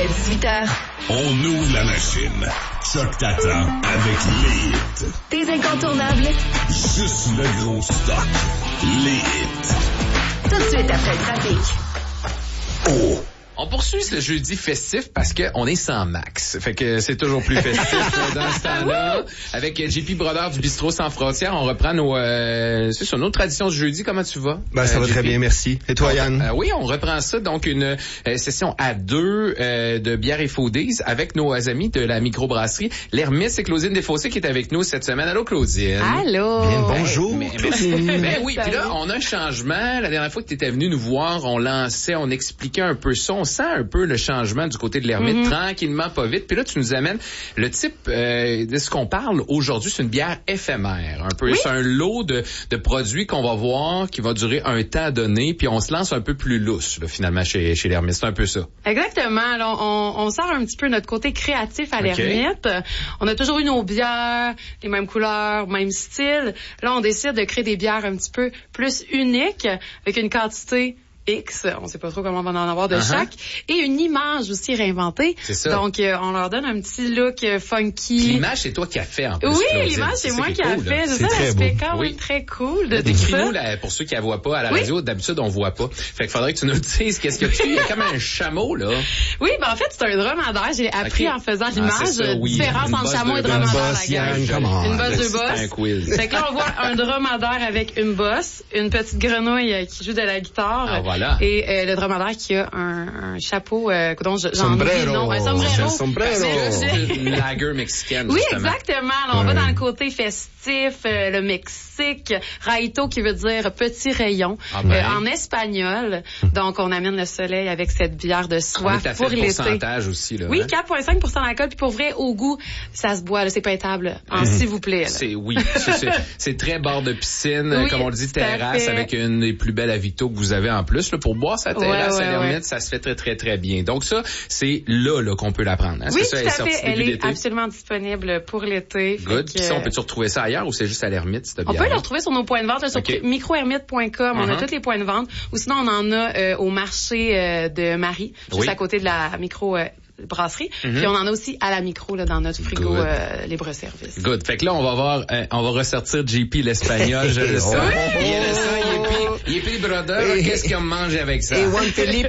Jusqu'à 18h. On ouvre la machine. Choc t'attend avec les hits. Tes incontournables. Juste le gros stock. Les hits. Tout de suite après le trafic. Oh! On poursuit ce jeudi festif parce qu'on est sans Max. Fait que c'est toujours plus festif dans ce temps-là. Avec JP Brodeur du Bistrot Sans Frontières, on reprend c'est sur notre tradition du jeudi. Comment tu vas? Ça va JP? très bien, merci. Et toi, Yann? Oui, on reprend ça. Donc, une session à deux de bière et foodies avec nos amis de la microbrasserie L'Hermite. C'est Claudine Desfossés qui est avec nous cette semaine. Allô, Claudine? Allô? Bien, bonjour. Ben oui, puis là, on a un changement. La dernière fois que tu étais venu nous voir, on expliquait un peu ça. On sent un peu le changement du côté de l'Hermite, tranquillement, pas vite. Puis là, tu nous amènes le type de ce qu'on parle aujourd'hui, c'est une bière éphémère. Un peu, oui? C'est un lot de produits qu'on va voir, qui va durer un temps donné, puis on se lance un peu plus lousse, là, finalement, chez l'Hermite. C'est un peu ça. Exactement. Alors, on sort un petit peu notre côté créatif à l'Hermite. On a toujours eu nos bières, les mêmes couleurs, même style. Là, on décide de créer des bières un petit peu plus uniques, avec une quantité X, on sait pas trop comment on va en avoir de chaque, et une image aussi réinventée. C'est ça. Donc, on leur donne un petit look funky. Puis l'image, c'est toi qui as fait, en plus. Oui, Claudine. l'image, c'est moi qui a cool, fait. C'est ça, très l'aspect beau. quand même très cool de tout Décris-nous, ça. là, pour ceux qui la voient pas à la radio, d'habitude, on voit pas. Fait que faudrait que tu nous dises qu'est-ce que tu... Il y a comme un chameau, là. Oui, en fait, c'est un dromadaire. J'ai appris en faisant l'image, différence entre chameau et dromadaire. Une bosse, deux bosses. C'est un quiz. Fait que là, on voit un dromadaire avec une bosse, une petite grenouille qui joue de la guitare. Ah, voilà. Et le dromadaire qui a un chapeau, dont j'en oublie le nom. Un sombrero. C'est une lager mexicaine, oui, justement. exactement. Alors, on va dans le côté festif, le Mexique. Raito, qui veut dire petit rayon, en espagnol. Donc, on amène le soleil avec cette bière de soif pour l'été. Pourcentage aussi, là. Oui, 4,5% d'alcool. Puis pour vrai, au goût, ça se boit. Là, c'est pas étable. S'il vous plaît. Là. C'est très bord de piscine, comme on le dit, terrasse, avec une des plus belles Avito que vous avez en plus. Là, pour boire sa terrasse à l'Hermite, ça se fait très, très, très bien. Donc ça, c'est là qu'on peut la prendre. Hein? Oui, c'est ça, tout à fait. Elle est absolument disponible pour l'été. Good. Puis ça, on peut-tu retrouver ça ailleurs ou c'est juste à l'Hermite, cette bière? On peut le retrouver sur nos points de vente, là, sur microhermite.com. On a tous les points de vente. Ou sinon, on en a au marché de Marie, juste à côté de la brasserie. Puis on en a aussi à la micro, là, dans notre frigo libre-service. Good. Fait que là, on va ressortir JP l'espagnol, je le sens. JP Brodeur, qu'est-ce qu'on mange avec ça? Et Juan Felipe,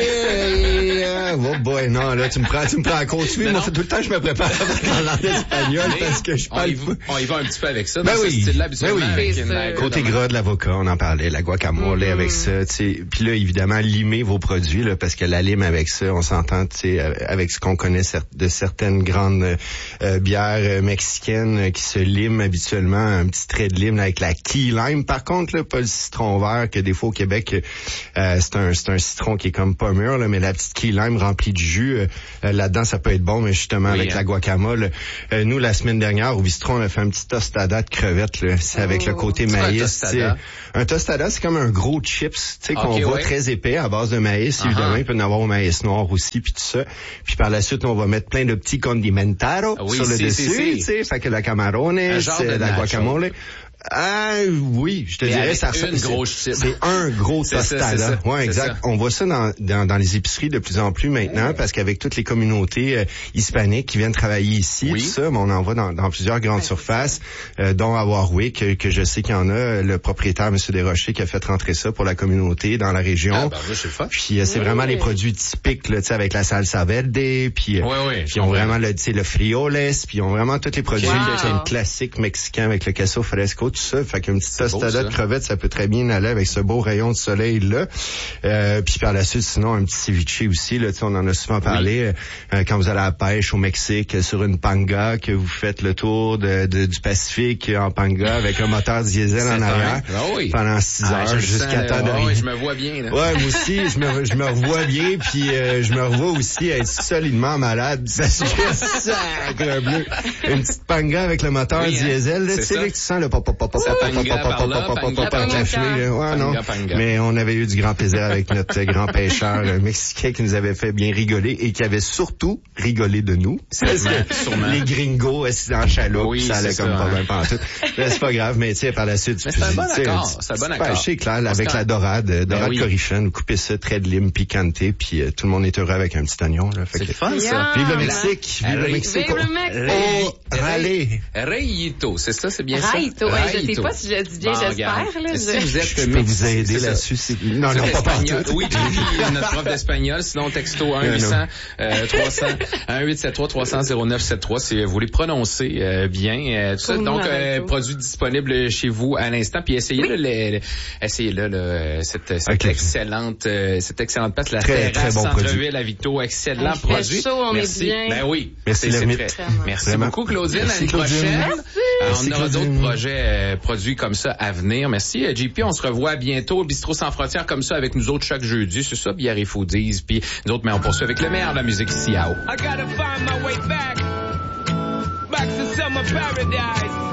oh boy, non, là, tu me prends à compte. Moi, tout le temps, je me prépare en langue espagnole parce que je parle pas. On y va un petit peu avec ça. Dans ce style-là, habituellement. Côté gras de l'avocat, on en parlait, la guacamole avec ça, tu sais. Puis là, évidemment, limer vos produits, là, parce que la lime avec ça, on s'entend, tu sais, avec ce qu'on connaît de certaines grandes bières mexicaines qui se liment habituellement, un petit trait de lime là, avec la key lime. Par contre, là, pas le citron vert que des fois au Québec, c'est un citron qui est comme pas mûr, là, mais la petite key lime remplie de jus, là-dedans, ça peut être bon, mais justement, avec la guacamole. Nous, la semaine dernière, au bistrot, on a fait un petit tostada de crevettes, là. C'est avec le côté maïs. Un tostada, c'est comme un gros chips, tu sais, qu'on voit très épais à base de maïs. Évidemment, il peut y en avoir au maïs noir aussi, puis tout ça. Puis par la suite, on va mettre plein de petits condimentaros sur le dessus, tu sais, fait que la camarones, la guacamole. Ah oui, je te dirais ça ressemble. C'est un gros tostada. Ouais, exact. On voit ça dans les épiceries de plus en plus maintenant parce qu'avec toutes les communautés hispaniques qui viennent travailler ici, tout ça, on en voit dans plusieurs grandes surfaces, dont à Warwick, que je sais qu'il y en a, le propriétaire M. Desrochers qui a fait rentrer ça pour la communauté dans la région. Puis c'est vraiment les produits typiques là, tu sais, avec la salsa verde, puis ils ont vraiment le frioles, puis ils ont vraiment tous les produits classiques mexicains avec le queso fresco, tout ça. Fait qu'une petite tostada de crevettes, ça peut très bien aller avec ce beau rayon de soleil-là. Puis par la suite, sinon, un petit ceviche aussi, là, on en a souvent parlé. Quand vous allez à la pêche au Mexique, sur une panga, que vous faites le tour du Pacifique en panga avec un moteur diesel en arrière pendant 6 heures jusqu'à temps d'arriver. Je me vois bien, là. Ouais, moi aussi, je me revois bien, puis je me revois aussi être solidement malade. Sacre bleu. Une petite panga avec le moteur diesel, là, tu sais, là, que tu sens le pop. Mais on avait eu du grand plaisir avec notre grand pêcheur mexicain qui nous avait fait bien rigoler et qui avait surtout rigolé de nous. Sûrement. Les gringos assis dans le chaloupe, oui, ça allait comme pas bien pantoute. Mais c'est pas grave, mais tu sais, par la suite, c'est un bon accord. C'est un bon accord. Pêcher, clair, avec la dorade cornichon, couper ça, trait de lime piquanté, puis tout le monde est heureux avec un petit oignon. Là. C'est fun, ça. Vive le Mexique! Vive le Mexique! Rayito, c'est ça, c'est bien Rayito. ça? Rayito. Je sais pas si je dis bien, j'espère. Si vous êtes je peux vous aider là-dessus. Non, pas partout. Oui, notre prof d'espagnol. Sinon, texto 1-800-300-0973 si vous voulez prononcer bien. Tout ça. Donc, produit disponible chez vous à l'instant. Puis essayez-le, cette excellente place, la terrasse Centre-Ville à Vito. Excellent produit. Chaud, on est bien. Ben oui. Merci beaucoup, Claudine. À l'année prochaine. On aura d'autres projets produits comme ça à venir. Merci, JP. On se revoit bientôt. Bistrot sans frontières comme ça avec nous autres chaque jeudi. C'est ça, bière et foodies. Puis nous autres, mais on poursuit avec le meilleur de la musique ici à haut. I gotta find my way back to summer paradise.